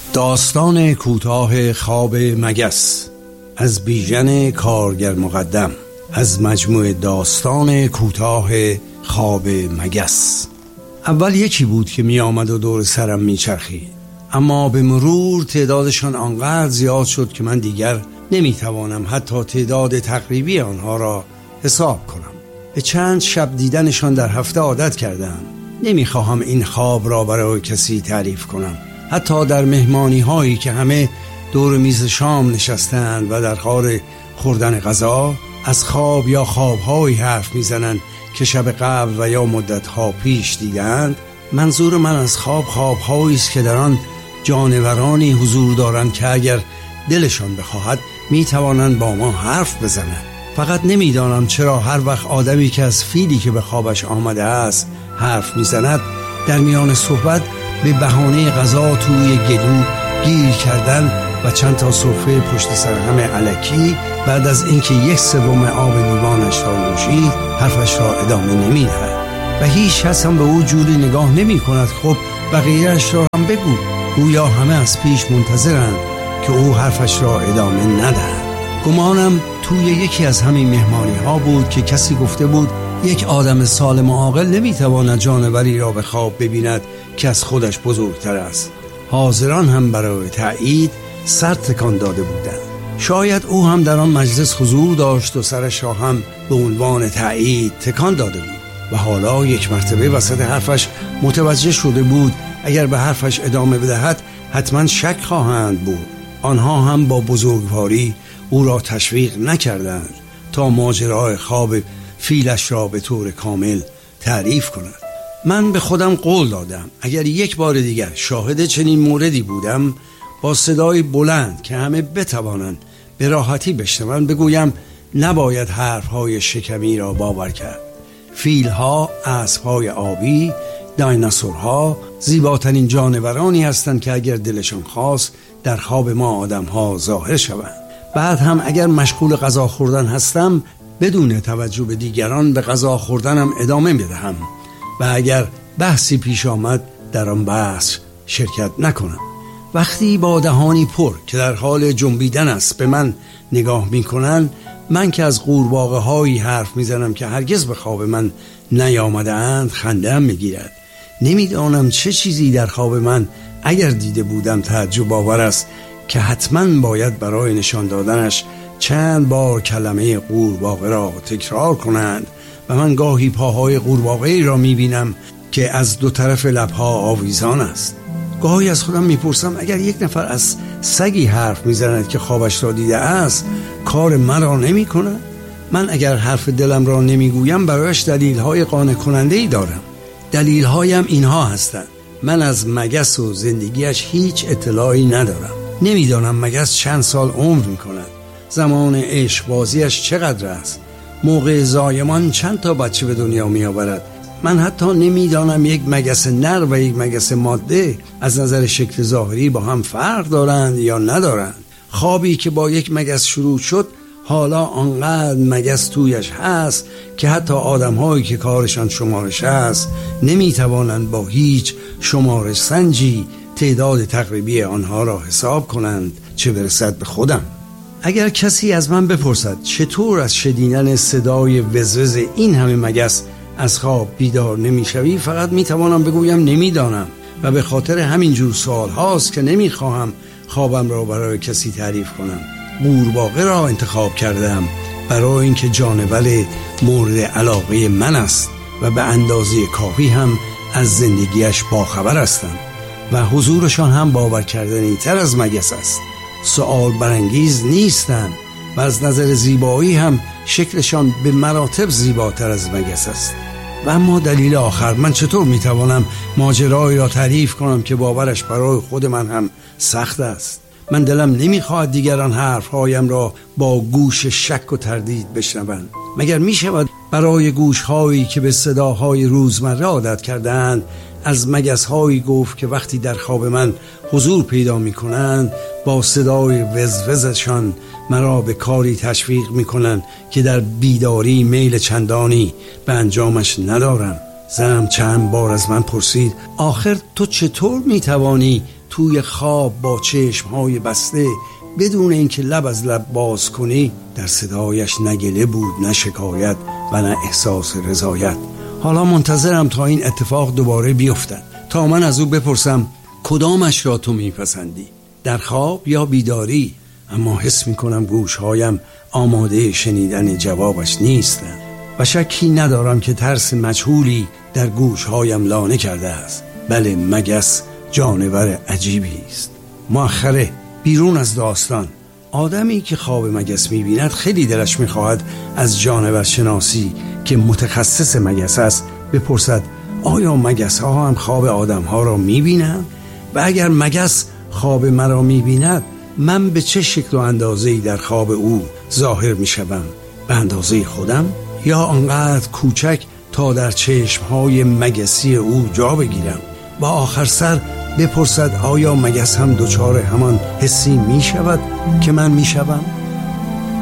داستان کوتاه خواب مگس از بیژن کارگر مقدم از مجموعه داستان کوتاه خواب مگس. اول یکی بود که می آمد و دور سرم می چرخید، اما به مرور تعدادشان آنقدر زیاد شد که من دیگر نمی توانم حتی تعداد تقریبی آنها را حساب کنم. به چند شب دیدنشان در هفته عادت کردم. نمی خواهم این خواب را برای کسی تعریف کنم. حتی در مهمانی هایی که همه دور میز شام نشستند و در حال خوردن غذا از خواب یا خوابهایی حرف میزنند که شب قبل و یا مدتها پیش دیدند. منظور من از خوابهایی است که در آن جانورانی حضور دارند که اگر دلشان بخواهد میتوانند با ما حرف بزنند. فقط نمیدانم چرا هر وقت آدمی که از فیلی که به خوابش آمده است حرف میزند، در میان صحبت به بهانه غذا توی گلو گیر کردن و چند تا سرفه پشت سر همه الکی بعد از اینکه 1/3 آب لیوانش را نوشید حرفش را ادامه نمیدهد و هیچ کس هم به او جوری نگاه نمی کند. خب بقیه‌اش را هم بگو. گویا همه از پیش منتظرند که او حرفش را ادامه ندهد. گمانم توی یکی از همین مهمانی ها بود که کسی گفته بود یک آدم سالم و عاقل نمیتواند جانوری را به خواب ببیند که از خودش بزرگتر است. حاضران هم برای تایید سر تکان داده بودند. شاید او هم در آن مجلس حضور داشت و سرش را هم به عنوان تایید تکان داده بود و حالا یک مرتبه وسط حرفش متوجه شده بود اگر به حرفش ادامه بدهد حتما شک خواهند بود. آنها هم با بزرگواری او را تشویق نکردند تا ماجرای خواب فیلش را به طور کامل تعریف کند. من به خودم قول دادم اگر یک بار دیگر شاهد چنین موردی بودم با صدای بلند که همه بتوانند به راحتی بشنوند بگویم نباید حرفهای شکمی را باور کرد. فیلها، اسبهای آبی، دایناسورها زیباترین جانورانی هستند که اگر دلشان خواست در خواب ما آدمها ظاهر شوند. بعد هم اگر مشغول غذا خوردن هستم بدون توجه به دیگران به غذا خوردنم ادامه بدهم و اگر بحثی پیش آمد در آن بحث شرکت نکنم. وقتی با دهانی پر که در حال جنبیدن است به من نگاه میکنن، من که از قورباغه هایی حرف میزنم که هرگز به خواب من نیامده اند خنده‌ام میگیرد. نمیدانم چه چیزی در خواب من اگر دیده بودم تعجب آور است که حتما باید برای نشان دادنش چند بار کلمه قورباغه را تکرار کنند و من گاهی پاهای قورباغه‌ای را میبینم که از دو طرف لبها آویزان است. گاهی از خودم میپرسم اگر یک نفر از سگی حرف میزند که خوابش را دیده است کار مرا نمی کند؟ من اگر حرف دلم را نمیگویم برایش دلیل‌های قانع کننده‌ای دارم. دلیل‌هایم اینها هستند: من از مگس و زندگیش هیچ اطلاعی ندارم. نمیدانم مگس چند سال عمر میکند، زمان عشق بازیش چقدر است، موقع زایمان چند تا بچه به دنیا میآورد. من حتی نمیدانم یک مگس نر و یک مگس ماده از نظر شکل ظاهری با هم فرق دارند یا ندارند. خوابی که با یک مگس شروع شد حالا آنقدر مگس تویش هست که حتی آدم‌هایی که کارشان شمارش است نمیتوانند با هیچ شمارش سنجی تعداد تقریبی آنها را حساب کنند، چه برسد به خودم. اگر کسی از من بپرسد چطور از شنیدن صدای وزوز این همه مگس از خواب بیدار نمیشوی، فقط میتوانم بگویم نمیدانم و به خاطر همین جور سوال هاست که نمیخواهم خوابم را برای کسی تعریف کنم. قورباغه را انتخاب کردم برای اینکه جانور مورد علاقه من است و به اندازه کافی هم از زندگیش باخبر هستم و حضورشان هم باور کردنی تر از مگس است. سؤال برانگیز نیستند و از نظر زیبایی هم شکلشان به مراتب زیباتر از مگس است. و اما دلیل آخر، من چطور میتوانم ماجرایی را تعریف کنم که باورش برای خود من هم سخت است؟ من دلم نمیخواهد دیگران حرفهایم را با گوش شک و تردید بشنوند. مگر میشود برای گوشهایی که به صداهای روزمره عادت کردند از مگس‌هایی گفت که وقتی در خواب من حضور پیدا می‌کنند با صدای وزوزشان مرا به کاری تشویق می‌کنند که در بیداری میل چندانی به انجامش ندارم. زنم چند بار از من پرسید آخر تو چطور می‌توانی توی خواب با چشمهای بسته بدون اینکه لب از لب باز کنی، در صدایش نه گله بود نه شکایت و نه احساس رضایت. حالا منتظرم تا این اتفاق دوباره بیفتد تا من از او بپرسم کدامش را تو میپسندی، در خواب یا بیداری؟ اما حس میکنم گوشهایم آماده شنیدن جوابش نیستند و شکی ندارم که ترس مجهولی در گوشهایم لانه کرده است. بله، مگس جانور عجیبی است. مؤخره بیرون از داستان، آدمی که خواب مگس میبیند خیلی دلش میخواهد از جانور شناسی که متخصص مگس است بپرسد آیا مگس ها هم خواب آدم ها را میبینند؟ و اگر مگس خواب مرا میبیند، من به چه شکل و اندازه‌ای در خواب او ظاهر میشوم؟ به اندازه خودم یا آنقدر کوچک تا در چشمهای مگسی او جا بگیرم؟ و آخر سر بپرسد آیا مگس هم دچار همان حسی می شود که من می شوم؟